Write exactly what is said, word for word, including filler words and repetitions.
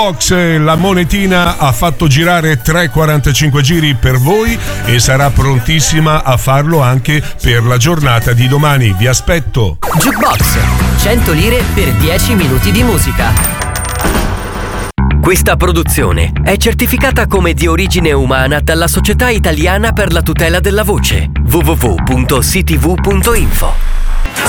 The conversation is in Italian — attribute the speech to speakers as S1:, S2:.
S1: Box, la monetina ha fatto girare tre virgola quarantacinque giri per voi e sarà prontissima a farlo anche per la giornata di domani. Vi aspetto.
S2: Jukebox, cento lire per dieci minuti di musica. Questa produzione è certificata come di origine umana dalla Società Italiana per la tutela della voce. w w w punto c t v punto info